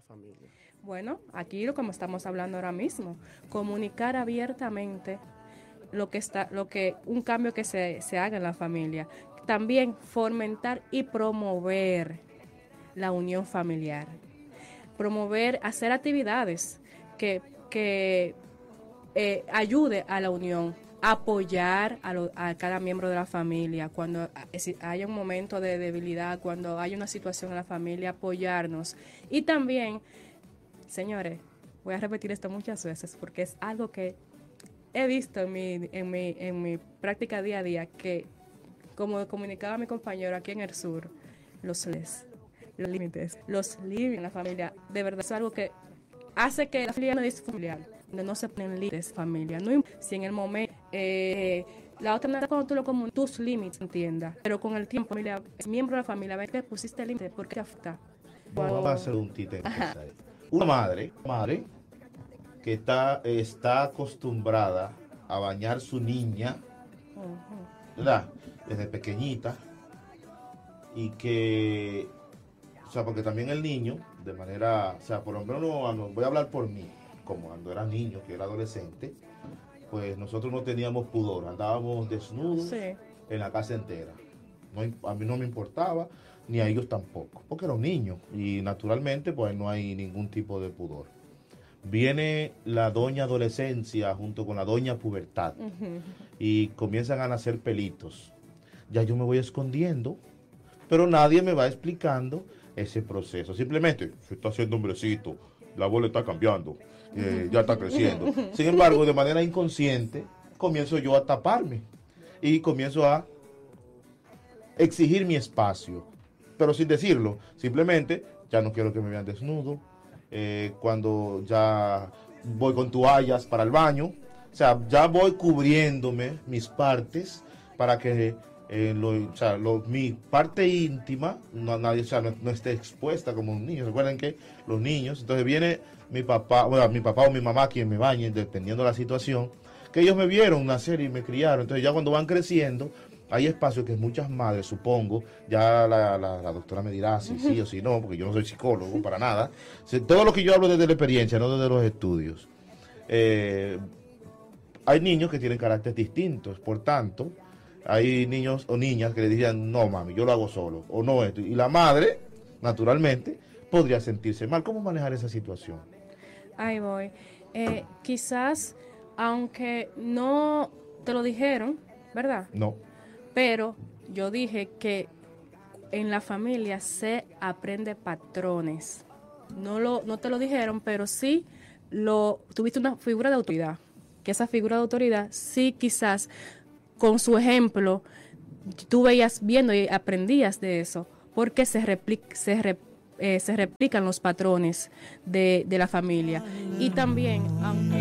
familia? Bueno, aquí lo como estamos hablando ahora mismo, comunicar abiertamente un cambio que se haga en la familia. También fomentar y promover la unión familiar. Promover, hacer actividades que ayude a la unión, apoyar a cada miembro de la familia cuando si haya un momento de debilidad, cuando haya una situación en la familia, apoyarnos. Y también, señores, voy a repetir esto muchas veces porque es algo que he visto en mi práctica día a día, que como comunicaba mi compañero aquí en el sur, los límites en la familia, de verdad es algo que hace que la familia no es familiar, donde no se ponen límites familia. No importa si en el momento la otra manera cuando tú lo comunicas, tus límites entiendas, pero con el tiempo familia, es miembro de la familia, ven que pusiste límites porque te afecta. Vamos a hacer un tite. Una madre que está acostumbrada a bañar su niña, ¿verdad? Desde pequeñita, y que, o sea, porque también el niño, de manera, o sea, por lo menos voy a hablar por mí, como cuando era niño, que era adolescente, pues nosotros no teníamos pudor, andábamos desnudos Sí. en la casa entera. A mí no me importaba, ni a ellos tampoco, porque era un niño y naturalmente pues no hay ningún tipo de pudor. Viene la doña adolescencia junto con la doña pubertad y comienzan a nacer pelitos. Ya yo me voy escondiendo, pero nadie me va explicando ese proceso. Simplemente, se está haciendo hombrecito, la bola está cambiando, ya está creciendo. Sin embargo, de manera inconsciente, comienzo yo a taparme y comienzo a exigir mi espacio, pero sin decirlo. Simplemente, ya no quiero que me vean desnudo. Cuando ya voy con toallas para el baño, o sea, ya voy cubriéndome mis partes para que mi parte íntima nadie, o sea, no esté expuesta como un niño. Recuerden que los niños, entonces viene mi papá o mi mamá quien me bañe, dependiendo de la situación, que ellos me vieron nacer y me criaron. Entonces ya cuando van creciendo, hay espacios que muchas madres, supongo, ya la doctora me dirá si sí o si no, porque yo no soy psicólogo para nada. Todo lo que yo hablo desde la experiencia, no desde los estudios. Hay niños que tienen caracteres distintos, por tanto, hay niños o niñas que le dirían, no mami, yo lo hago solo, o no esto. Y la madre, naturalmente, podría sentirse mal. ¿Cómo manejar esa situación? Ahí voy. Quizás, aunque no te lo dijeron, ¿verdad? No. Pero yo dije que en la familia se aprende patrones. No te lo dijeron, pero sí tuviste una figura de autoridad. Que esa figura de autoridad sí quizás con su ejemplo tú veías viendo y aprendías de eso, porque se replican los patrones de la familia. Y también, aunque